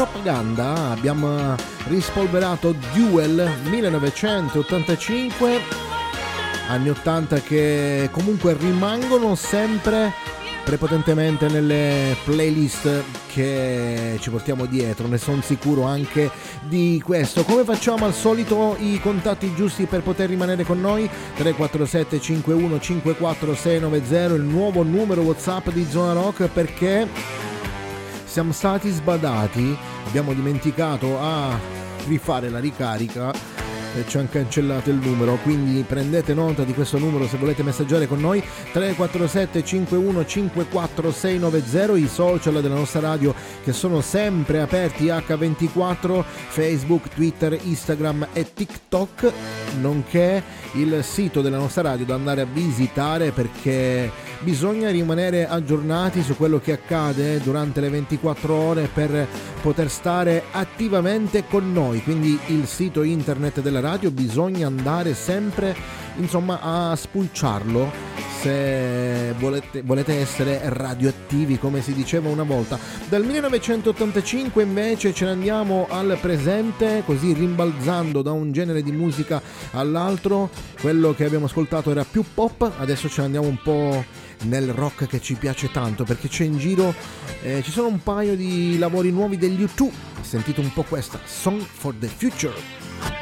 propaganda abbiamo rispolverato Duel 1985, anni 80 che comunque rimangono sempre prepotentemente nelle playlist che ci portiamo dietro, ne sono sicuro anche di questo. Come facciamo al solito? I contatti giusti per poter rimanere con noi: 347 51 54 690, il nuovo numero WhatsApp di Zona Rock, perché siamo stati sbadati, abbiamo dimenticato a rifare la ricarica e ci hanno cancellato il numero, quindi prendete nota di questo numero se volete messaggiare con noi: 347 51 54 690, i social della nostra radio che sono sempre aperti H24, Facebook, Twitter, Instagram e TikTok, nonché il sito della nostra radio da andare a visitare, perché bisogna rimanere aggiornati su quello che accade durante le 24 ore per poter stare attivamente con noi. Quindi il sito internet della radio bisogna andare sempre, insomma, a spulciarlo se volete essere radioattivi, come si diceva una volta. Dal 1985 invece ce ne andiamo al presente, così rimbalzando da un genere di musica all'altro. Quello che abbiamo ascoltato era più pop, adesso ce ne andiamo un po' nel rock che ci piace tanto, perché c'è in giro ci sono un paio di lavori nuovi degli U2. Sentite un po' questa Song for the Future.